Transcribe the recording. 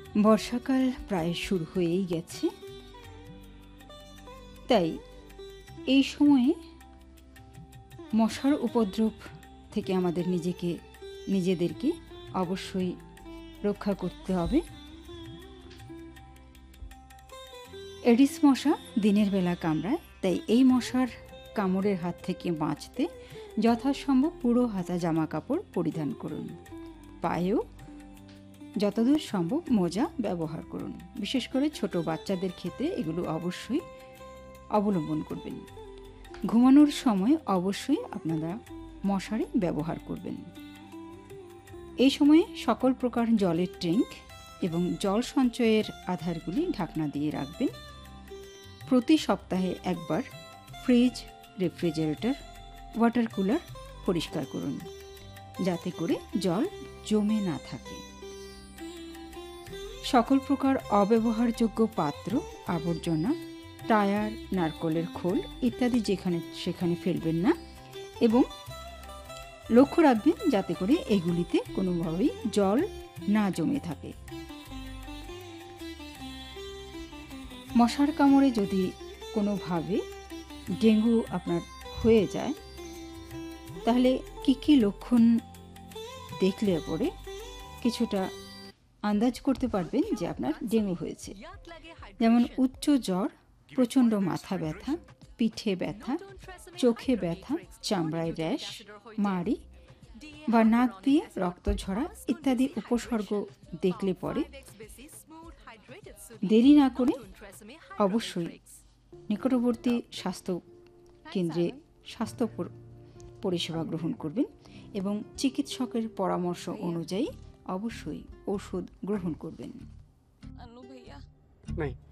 বর্ষাকাল প্রায় শুরু হয়েই গেছে, তাই এই সময়ে মশার উপদ্রব থেকে আমাদের নিজেদেরকে অবশ্যই রক্ষা করতে হবে। এডিস মশা দিনের বেলা কামড়ায়, তাই এই মশার কামড়ের হাত থেকে বাঁচতে যথাসম্ভব পুরো হাতা জামা কাপড় পরিধান করুন। পায়েও যতদূর সম্ভব মোজা ব্যবহার করুন। বিশেষ করে ছোট বাচ্চাদের ক্ষেত্রে এগুলো অবশ্যই অবলম্বন করবেন। ঘুমানোর সময় অবশ্যই আপনারা মশারি ব্যবহার করবেন। এই সময়ে সকল প্রকার জলের ট্যাঙ্ক এবং জল সঞ্চয়ের আধারগুলি ঢাকনা দিয়ে রাখবেন। প্রতি সপ্তাহে একবার ফ্রিজ, রেফ্রিজারেটর, ওয়াটার কুলার পরিষ্কার করুন, যাতে করে জল জমে না থাকে। সকল প্রকার অব্যবহারযোগ্য পাত্র, আবর্জনা, টায়ার, নারকেলের খোল ইত্যাদি যেখানে সেখানে ফেলবেন না এবং লক্ষ্য রাখবেন যাতে করে এগুলিতে কোনোভাবেই জল না জমে থাকে। মশার কামড়ে যদি কোনোভাবে ডেঙ্গু আপনার হয়ে যায়, তাহলে কি কি লক্ষণ দেখলে পরে কিছুটা আন্দাজ করতে পারবেন যে আপনার ডেঙ্গু হয়েছে। যেমন উচ্চ জ্বর, প্রচণ্ড মাথা ব্যথা, পিঠে ব্যথা, চোখে ব্যথা, চামড়ায় র্যাশ, মাড়ি বা নাক দিয়ে রক্ত ঝরা ইত্যাদি উপসর্গ দেখলে পরে দেরি না করে অবশ্যই নিকটবর্তী স্বাস্থ্য কেন্দ্রে স্বাস্থ্য পরিষেবা গ্রহণ করবেন এবং চিকিৎসকের পরামর্শ অনুযায়ী অবশ্যই ওষুধ গ্রহণ করবেন।